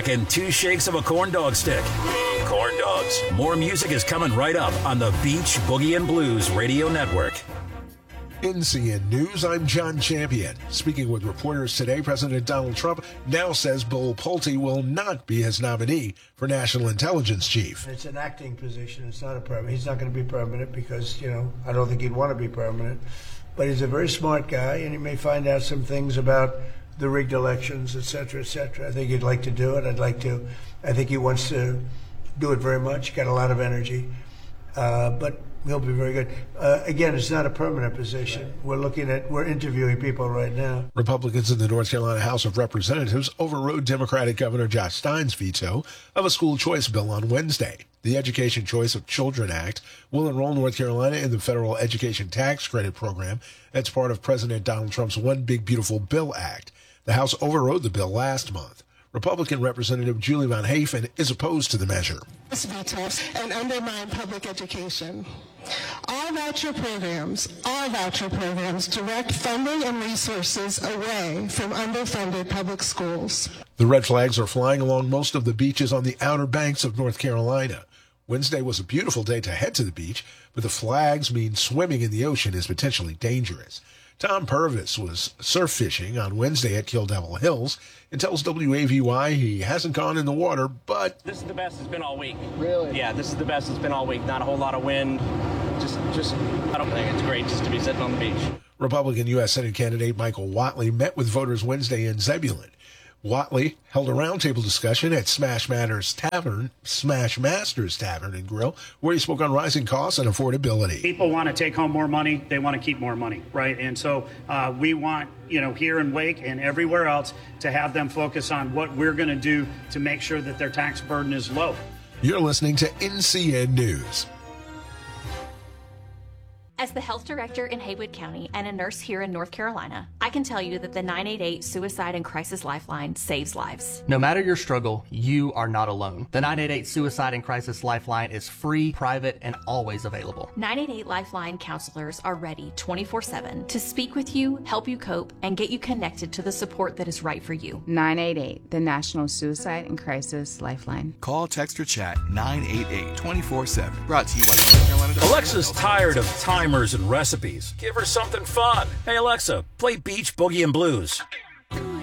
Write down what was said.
back in 2 shakes of a corn dog stick. Corn dogs. More music is coming right up on the Beach Boogie and Blues Radio Network. NCN News, I'm John Champion. Speaking with reporters today, President Donald Trump now says Bill Pulte will not be his nominee for National Intelligence Chief. It's an acting position. It's not a permanent. He's not going to be permanent because, I don't think he'd want to be permanent. But he's a very smart guy, and he may find out some things about the rigged elections, et cetera, et cetera. I think he'd like to do it. I think he wants to do it very much. Got a lot of energy. But he'll be very good. Again, it's not a permanent position. We're interviewing people right now. Republicans in the North Carolina House of Representatives overrode Democratic Governor Josh Stein's veto of a school choice bill on Wednesday. The Education Choice of Children Act will enroll North Carolina in the federal education tax credit program. That's part of President Donald Trump's One Big Beautiful Bill Act. The House overrode the bill last month. Republican Representative Julie Von Hafen is opposed to the measure. This vetoes and undermine public education. All voucher programs direct funding and resources away from underfunded public schools. The red flags are flying along most of the beaches on the Outer Banks of North Carolina. Wednesday was a beautiful day to head to the beach, but the flags mean swimming in the ocean is potentially dangerous. Tom Purvis was surf fishing on Wednesday at Kill Devil Hills and tells WAVY he hasn't gone in the water, but... This is the best it's been all week. Really? Yeah, this is the best it's been all week. Not a whole lot of wind. I don't think it's great just to be sitting on the beach. Republican U.S. Senate candidate Michael Whatley met with voters Wednesday in Zebulon. Whatley held a roundtable discussion at Smash Masters Tavern and Grill, where he spoke on rising costs and affordability. People want to take home more money. They want to keep more money, right? And so we want, here in Wake and everywhere else to have them focus on what we're going to do to make sure that their tax burden is low. You're listening to NCN News. As the health director in Haywood County and a nurse here in North Carolina, I can tell you that the 988 Suicide and Crisis Lifeline saves lives. No matter your struggle, you are not alone. The 988 Suicide and Crisis Lifeline is free, private, and always available. 988 Lifeline counselors are ready 24/7 to speak with you, help you cope, and get you connected to the support that is right for you. 988, the National Suicide and Crisis Lifeline. Call, text, or chat 988 24/7. Brought to you by North Carolina. Alexa's tired of timers and recipes. Give her something fun. Hey, Alexa, play Beach Boogie and Blues.